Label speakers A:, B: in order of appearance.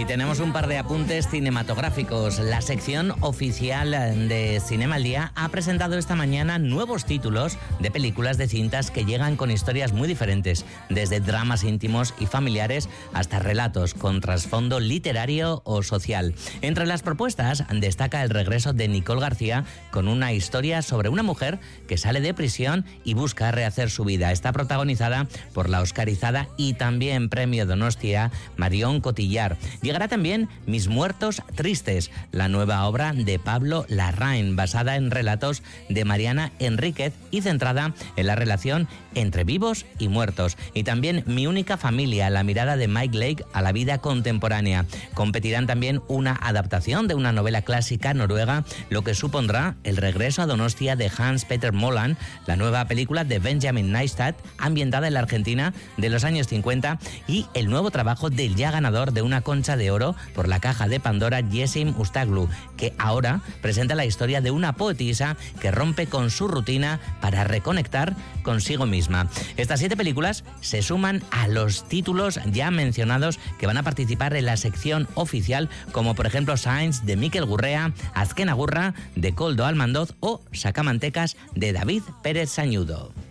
A: tenemos un par de apuntes cinematográficos. La sección oficial de Cinema al Día ha presentado esta mañana nuevos títulos de películas de cintas que llegan con historias muy diferentes, desde dramas íntimos y familiares hasta relatos con trasfondo literario o social. Entre las propuestas destaca el regreso de Nicole García con una historia sobre una mujer que sale de prisión y busca rehacer su vida. Está protagonizada por la oscarizada y también premio Donostia Marion Cotillard. Llegará también Mis muertos tristes, la nueva obra de Pablo Larraín, basada en relatos de Mariana Enríquez y centrada en la relación entre vivos y muertos. Y también Mi única familia, la mirada de Mike Lake a la vida contemporánea. Competirán también una adaptación de una novela clásica noruega, lo que supondrá el regreso a Donostia de Hans Peter Moland, la nueva película de Benjamin Neistat, ambientada en la Argentina de los años 50, y el nuevo trabajo del ya ganador de una Concha de Oro por La caja de Pandora, Yeşim Ustaglu, que ahora presenta la historia de una poetisa que rompe con su rutina para reconectar consigo misma. Estas 7 películas se suman a los títulos ya mencionados que van a participar en la sección oficial, como por ejemplo Signs de Mikel Gurrea, Azken Agurra de Koldo Almandoz o Sacamantecas de David Pérez Sañudo.